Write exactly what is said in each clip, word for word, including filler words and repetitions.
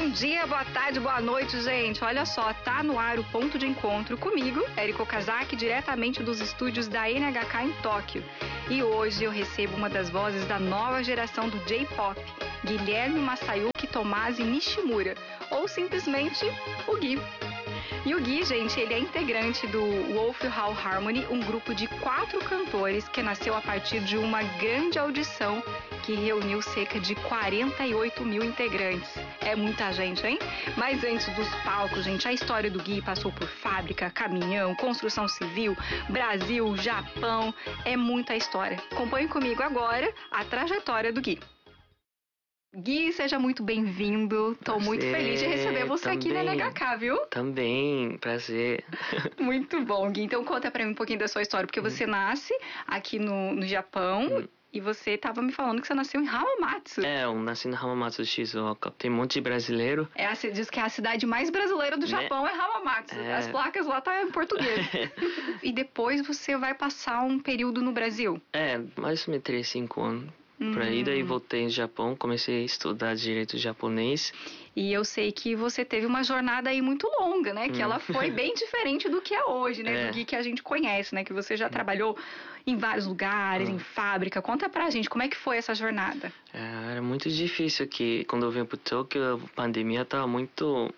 Bom dia, boa tarde, boa noite, gente. Olha só, tá no ar o Ponto de Encontro comigo, Eriko Okazaki, diretamente dos estúdios da N H K em Tóquio. E hoje eu recebo uma das vozes da nova geração do J-Pop, Guilherme Masayuki Tomasi Nishimura, ou simplesmente o Gui. E o Gui, gente, ele é integrante do Wolf Hall Harmony, um grupo de quatro cantores que nasceu a partir de uma grande audição que reuniu cerca de quarenta e oito mil integrantes. É muita gente, hein? Mas antes dos palcos, gente, a história do Gui passou por fábrica, caminhão, construção civil, Brasil, Japão, é muita história. Acompanhe comigo agora a trajetória do Gui. Gui, seja muito bem-vindo. Tô Prazer, muito feliz de receber você também, aqui na N H K, viu? Também, prazer. Muito bom, Gui. Então conta pra mim um pouquinho da sua história, porque você hum. nasce aqui no, no Japão hum. e você tava me falando que você nasceu em Hamamatsu. É, eu nasci no Hamamatsu, Shizuoka. Tem um monte de brasileiro. É, diz que a cidade mais brasileira do Japão né? é Hamamatsu. É. As placas lá tá em português. E depois você vai passar um período no Brasil. É, mais ou menos três, cinco anos. Por aí, daí voltei no Japão, comecei a estudar direito japonês. E eu sei que você teve uma jornada aí muito longa, né? Que hum. ela foi bem diferente do que é hoje, né? É. Do Gui que a gente conhece, né? Que você já hum. trabalhou em vários lugares, hum. em fábrica. Conta pra gente, como é que foi essa jornada? É, era muito difícil aqui. Quando eu vim pro Tóquio, a pandemia tava muito...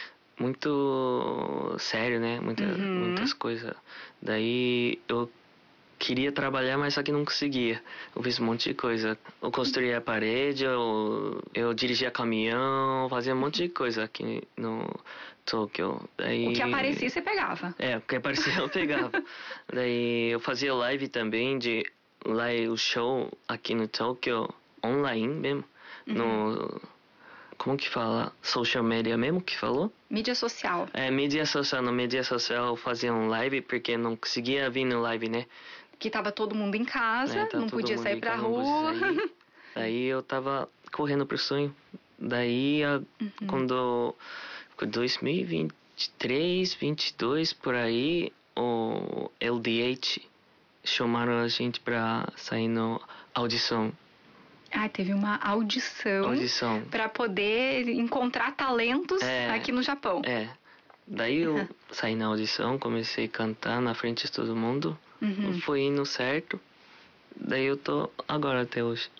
Muito sério, né? Muita, uhum. Muitas coisas. Daí eu... queria trabalhar, mas só que não conseguia. Eu fiz um monte de coisa. Eu construía a parede, eu, eu dirigia caminhão, fazia um monte de coisa aqui no Tóquio. Daí, o que aparecia, você pegava. É, o que aparecia, eu pegava. Daí eu fazia live também, de live show aqui no Tóquio, online mesmo. Uhum. No... Como que fala? Social media mesmo que falou? Mídia social. É, mídia social. No mídia social eu fazia um live, porque não conseguia vir no live, né? Que tava todo mundo em casa, é, não podia sair pra rua. Daí eu tava correndo pro sonho. Daí, a, uhum. quando... dois mil e vinte e três, vinte e dois, por aí, o L D H chamaram a gente pra sair na audição. Ah, teve uma audição, audição. Pra poder encontrar talentos é, aqui no Japão. É. Daí eu saí na audição, comecei a cantar na frente de todo mundo. Uhum. Foi indo certo. Daí eu tô agora até hoje.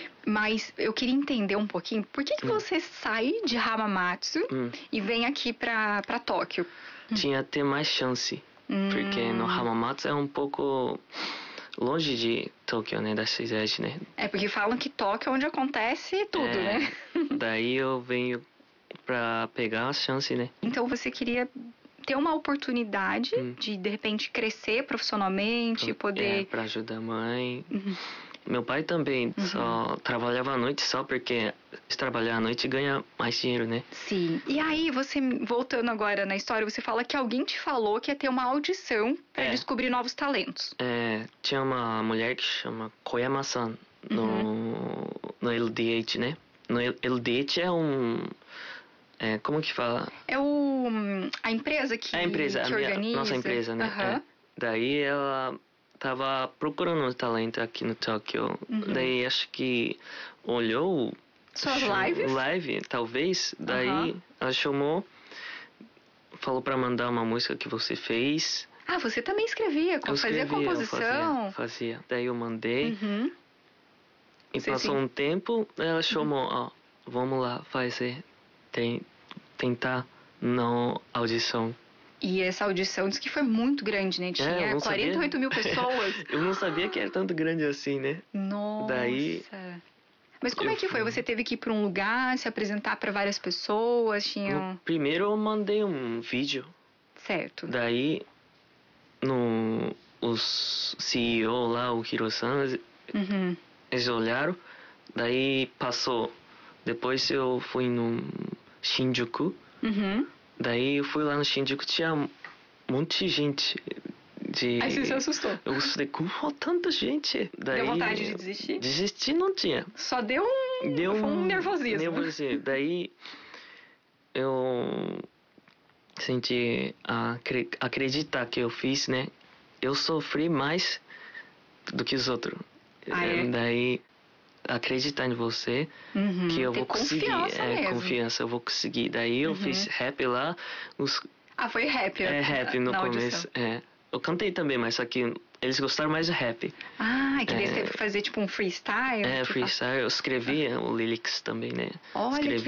Mas eu queria entender um pouquinho, por que que hum. você sai de Hamamatsu hum. e vem aqui pra, pra Tóquio? Tinha até mais chance. Hum. Porque no Hamamatsu é um pouco longe de Tóquio, né? Da cidade, né? É, porque falam que Tóquio é onde acontece tudo, é, né? Daí eu venho pra pegar a chance, né? Então você queria ter uma oportunidade hum. de, de repente, crescer profissionalmente, pra, poder... É, pra ajudar a mãe. Uhum. Meu pai também uhum. só trabalhava à noite só porque se trabalhar à noite ganha mais dinheiro, né? Sim. E aí, você, voltando agora na história, você fala que alguém te falou que ia ter uma audição pra é. descobrir novos talentos. É, tinha uma mulher que chama Koyama-san no, uhum. no L D H, né? No L D H é um... É, como que fala? É o, a empresa que, a empresa, que a minha, organiza. Nossa empresa, né? Uhum. É. Daí ela tava procurando um talento aqui no Tóquio. Uhum. Daí acho que olhou... Suas lives? Live, talvez. Daí uhum. ela chamou, falou pra mandar uma música que você fez. Ah, você também escrevia, eu fazia escrevia, composição? Eu fazia, fazia. Daí eu mandei. Uhum. E você passou sim. um tempo, ela chamou, ó, uhum. oh, vamos lá fazer, tem, tentar na audição. E essa audição disse que foi muito grande, né? Tinha é, quarenta e oito mil pessoas. Eu não sabia que era tanto grande assim, né? Nossa. Daí... Mas como é que foi? Você teve que ir para um lugar, se apresentar para várias pessoas? Tinham... Primeiro eu mandei um vídeo. Certo. Daí, no, os C E O lá, o Hiro-san, uhum. eles olharam. Daí passou. Depois eu fui no Shinjuku. Uhum. Daí eu fui lá no Shinjuku, tinha um monte de gente. De... Aí você se assustou. Eu falei, como tanta gente? Daí, deu vontade de desistir? Desistir não tinha. Só deu um, deu um, um nervosismo. nervosismo. Daí eu senti a acreditar que eu fiz, né? Eu sofri mais do que os outros. Ah, é? Daí acreditar em você, Uhum, que eu ter vou conseguir. confiança É, mesmo. confiança, eu vou conseguir. Daí eu Uhum. fiz rap lá, os, Ah, foi rap. é rap no na começo. audição. É. Eu cantei também, mas só que eles gostaram mais de rap. Ah, que daí É, você teve que fazer tipo um freestyle? É, tipo... freestyle, eu escrevi o lyrics também, né? Olha Escrevi